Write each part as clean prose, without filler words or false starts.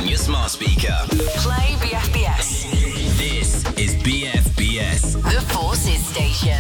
on your smart speaker. Play BFBS. This is BFBS. The Forces Station.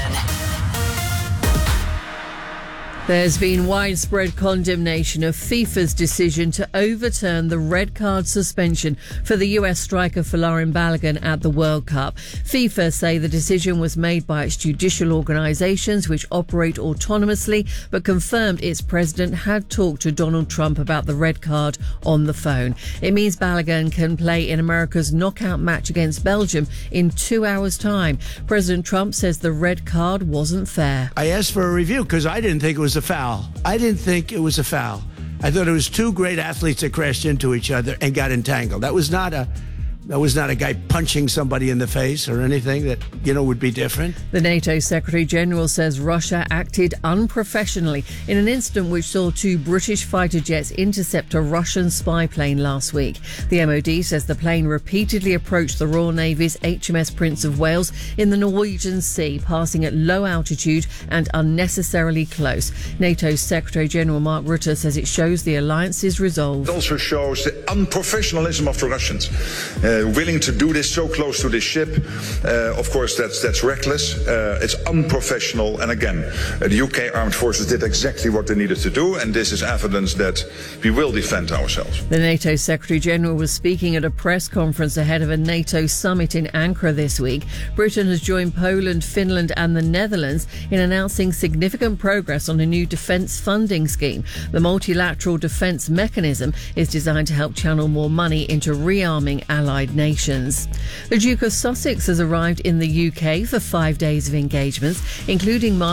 There's been widespread condemnation of FIFA's decision to overturn the red card suspension for the US striker Folarin Balogun at the World Cup. FIFA say the decision was made by its judicial organisations which operate autonomously, but confirmed its president had talked to Donald Trump about the red card on the phone. It means Balogun can play in America's knockout match against Belgium in 2 hours' time. President Trump says the red card wasn't fair. I asked for a review because I didn't think it was a foul. I thought it was two great athletes that crashed into each other and got entangled. That was not a guy punching somebody in the face or anything that, would be different. The NATO Secretary-General says Russia acted unprofessionally in an incident which saw 2 British fighter jets intercept a Russian spy plane last week. The MOD says the plane repeatedly approached the Royal Navy's HMS Prince of Wales in the Norwegian Sea, passing at low altitude and unnecessarily close. NATO Secretary-General Mark Rutte says it shows the alliance's resolve. It also shows the unprofessionalism of the Russians. Willing to do this so close to this ship, of course that's reckless, it's unprofessional, and again the UK Armed Forces did exactly what they needed to do, and this is evidence that we will defend ourselves. The NATO Secretary-General was speaking at a press conference ahead of a NATO summit in Ankara this week. Britain has joined Poland, Finland and the Netherlands in announcing significant progress on a new defence funding scheme. The multilateral defence mechanism is designed to help channel more money into rearming allied nations. The Duke of Sussex has arrived in the UK for 5 days of engagements, including